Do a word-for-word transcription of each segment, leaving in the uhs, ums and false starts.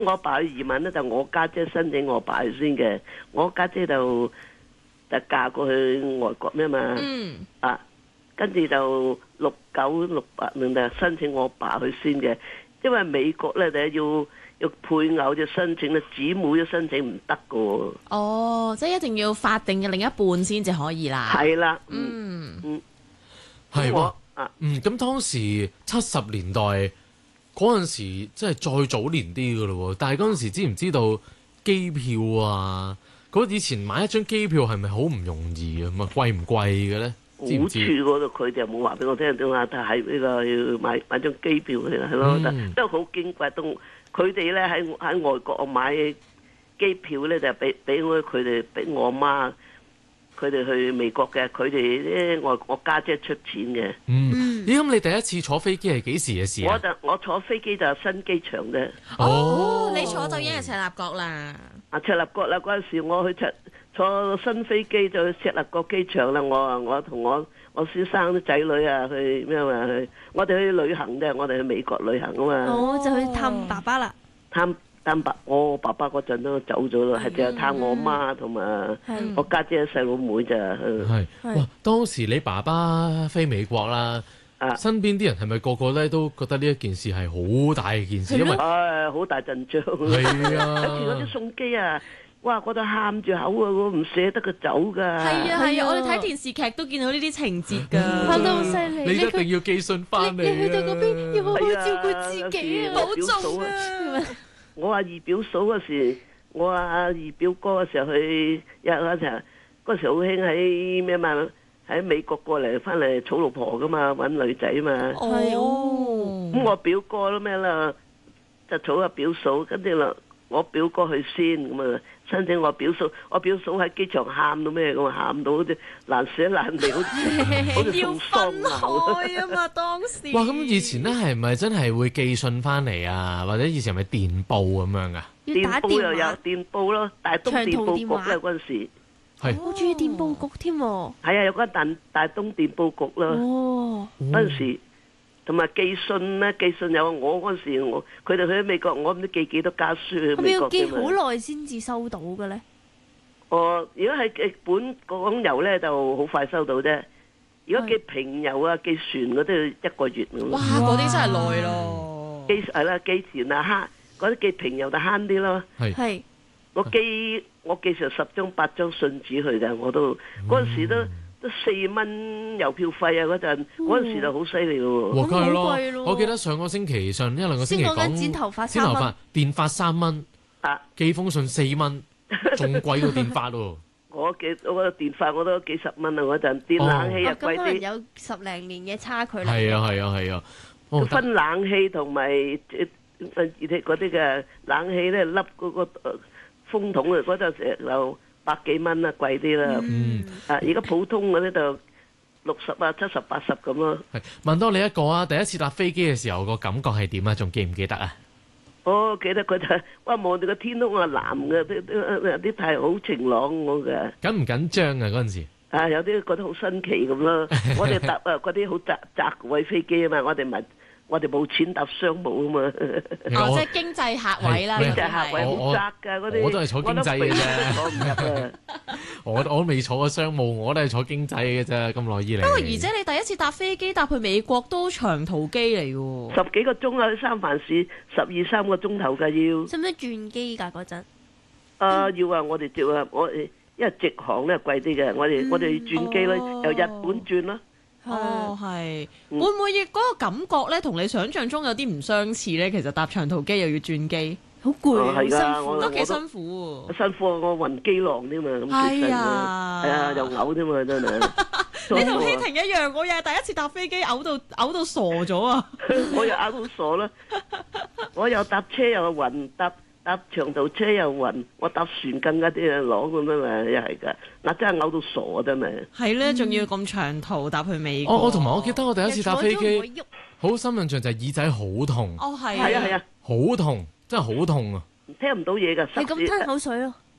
我爸去移民咧，就我家姐申請我爸去先嘅。我家姐就就嫁過去外國咩嘛， 嗯啊，跟住就六九六八年就申請我爸去先嘅。因為美國咧就要要配偶就申請咧，姊妹都申請唔得噶喎。 哦，即係一定要法定嘅另一半先至可以啦。 係啦， 嗯嗯， 係喎我，啊， 嗯，咁當時七十年代嗰陣時，即係再早年啲噶咯喎。但係嗰陣時知唔知道機票啊？嗰以前買一張機票係咪好唔容易啊？咪貴唔貴嘅咧？知唔好處知？ 嗰度佢就冇話俾我聽，點話但係呢個要買買張機票嘅係咯， 嗯但都好矜貴。都佢哋咧喺喺外國買機票咧就俾俾我佢哋俾我媽，佢哋去美國嘅，佢哋咧我我家姐出錢嘅。 嗯，咦？咁你第一次坐飛機係幾時嘅事啊？ 我就我坐飛機就新機場嘅， 哦，你坐就已經係赤鱲角啦。 啊赤鱲角啦嗰陣時我去赤坐新飛機就去赤鱲角機場啦，我啊我同我我先生啲仔女啊去咩嘛去，我哋去旅行嘅，我哋去美國旅行啊嘛。 哦，就去探爸爸啦。 探探爸，我爸爸嗰陣都走咗咯，係淨係探我媽同埋係我家姐細佬妹咋。 係係哇！當時你爸爸飛美國啦， 啊身邊啲人係咪個個咧都覺得呢一件事係好大嘅件事？因為唉，好大陣仗。 係啊有時嗰啲送機啊，哇！我就喊住口啊，我唔捨得佢走㗎。 係啊係係啊啊，我哋睇電視劇都見到呢啲情節㗎。 喊得好犀利。 你一定要寄信翻嚟你你去到嗰邊要好好係啊照顧自己啊！ 有時保重啊！ 我阿二表嫂嗰時，我阿二表哥嗰時候去，有嗰時候嗰時好興喺咩嘛，喺美國過嚟翻嚟娶老婆噶嘛，揾女仔嘛。 係哦， 咁我表哥都咩啦，就娶阿表嫂，跟住啦，我表哥去先咁啊，申請我表嫂，我表嫂喺機場喊到咩咁啊，喊到好似難捨難離，好似好似要送分喪偶。 開啊嘛，當時。 哇！咁以前咧係咪真係會寄信翻嚟啊？或者以前係咪電報咁樣噶？ 要打電報又有電話， 電報咯，大東電報局咧嗰陣時， 係好中意電報局添喎。 係啊，有間大大東電報局咯。 哦， 嗰陣時，同埋寄信咧，寄信有我嗰陣時，我佢哋去美國，我唔知寄幾多家書去係咪美國嘅要寄好嘛。 耐先至收到嘅咧？ 哦，如果係寄本港郵咧，就好快收到啫。如果寄平郵啊、寄船嗰啲，一個月咁。 哇，嗰啲真係耐咯。 寄係啦，寄船啊慳，嗰啲寄平郵就慳啲咯。 係係我寄我寄成十張八張信紙去嘅，我都嗰陣時都都四蚊郵票費啊！嗰陣嗰陣時就好犀利咯。 哇，梗係咁好貴咯我記得上個星期上一兩個星期先講緊講剪頭髮剪頭髮三蚊， 電髮三蚊， 啊！ 寄封信四蚊，仲貴過電髮喎。 我幾我個電費我都幾十蚊啊！嗰陣電冷氣又哦咁可能貴啲， 有十零年嘅差距啦。 係啊係啊係啊，哦得分冷氣同埋誒誒嗰啲嘅冷氣咧，笠嗰個呃風筒啊，嗰陣時就百幾蚊啦，貴啲啦。 嗯啊，而家普通嗰啲就六十啊、七十、八十咁咯。 係問多你一個啊！第一次搭飛機嘅時候個感覺係點啊？仲記唔記得啊？ 我記得佢就哇望住個天空啊藍嘅，啲啲啲太好晴朗咁嘅。 緊唔緊張啊？嗰陣時啊，有啲覺得好新奇咁咯。我哋搭啊嗰啲好窄窄位飛機啊嘛，我哋咪我哋冇錢搭商務啊嘛。 哦，即係經濟客位啦， 係經濟係客位好窄㗎嗰啲， 我都係坐經濟嘅啫我都飛都坐唔入啊。 我我都未坐過商務，我都係坐經濟嘅啫。咁耐以嚟， 不過儀姐你第一次搭飛機搭去美國都長途機嚟嘅喎。 十幾個鐘啊，去三藩市十二三個鐘頭㗎要。 使唔使轉機㗎嗰陣？ 啊要啊，我哋接啊，我因為直航咧貴啲嘅，我哋我哋轉機咧哦由日本轉啦。 哦，係， 嗯會唔會亦嗰個感覺咧，同你想象中有啲唔相似咧？其實搭長途機又要轉機， 好攰啊，好哦係㗎辛苦我都幾辛苦喎。 辛苦啊！我暈機浪添嘛，咁其實係啊係啊，又嘔添嘛，真係。 你同希婷一樣，我又係第一次搭飛機，嘔到嘔到傻咗啊！ 我又嘔到傻啦！我又搭車又暈，搭搭長途車又暈，我搭船更加啲嘢攞咁樣嘛，又係㗎。嗱真係嘔到傻啊！真係。 係咧，仲要咁長途搭去美國。 我我同埋我記得我第一次搭飛機坐咗唔會喐好深印象就係耳仔好痛， 哦係係啊係啊， 好痛，真係好痛啊！ 聽唔到嘢㗎， 係咁吞口水咯。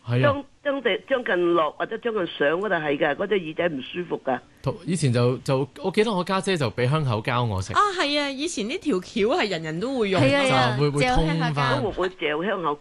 係啊將，將地將近落或者將近上嗰度係㗎，嗰隻耳仔唔舒服㗎。 同以前就就我記得我家姐就俾香口膠我食， 啊，係啊！以前呢條橋係人人都會用， 係啊係啊就會會嚼通香口膠翻咁會。唔會嚼香口